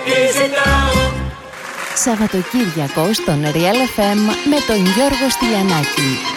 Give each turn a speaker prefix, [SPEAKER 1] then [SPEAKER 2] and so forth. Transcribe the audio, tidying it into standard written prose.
[SPEAKER 1] Σαββατοκύριακο στον Real FM με τον Γιώργο Στυλιανάκη.